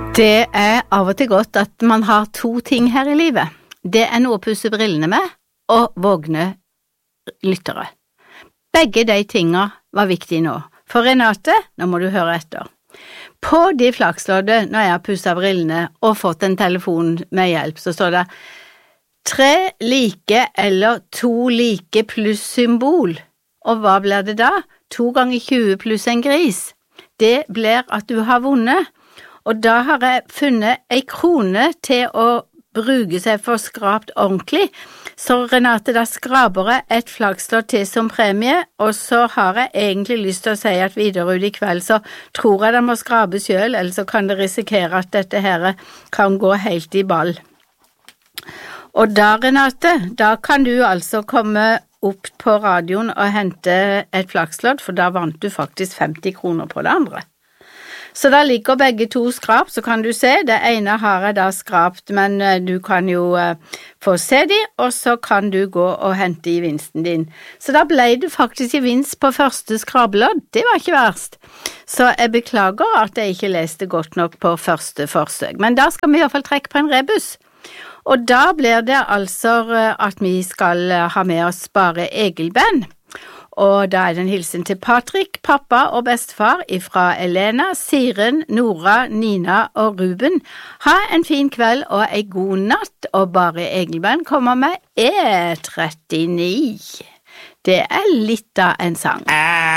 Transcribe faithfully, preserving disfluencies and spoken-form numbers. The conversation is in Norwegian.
Det er av og til godt at man har to ting her i livet. Det er noe å pusse brillene med, og vågne lyttere. Begge de tingene var viktige nå. For Renate, nå må du høre etter. På de flaksloddet, når jeg har pusset brillene og fått en telefon med hjelp, så står det tre like eller to like pluss symbol. Og hva blir det da? To ganger tjue pluss en gris. Det blir at du har vunnet. Og da har jeg funnet en krone til å bruke seg for skrapt ordentlig. Så Renate, da skraber jeg et flaggslått til som premie, og så har jeg egentlig lyst til å si at videre ut i kveld så tror jeg det må skrabe selv, eller så kan det risikere at dette her kan gå helt i ball. Og da, Renate, da kan du altså komme opp på radioen og hente et flaggslått, for da vant du faktisk femti kroner på det andre. Så da ligger begge to skrap, så kan du se, det ene har jeg da skrapt, men du kan jo uh, få se de, og så kan du gå og hente i vinsten din. Så da ble det faktisk i vinst på første skrablodd, det var ikke verst. Så jeg beklager at jeg ikke leste godt nok på første forsøk, men da skal vi i hvert fall trekke på en rebus. Og da blir det altså at vi skal ha med oss bare Egelband. Og da er det en hilsen til Patrick, pappa og bestefar ifra Elena, Siren, Nora, Nina og Ruben. Ha en fin kveld og en god natt, og bare Egelband kommer med E trettini. Det er litt av en sang.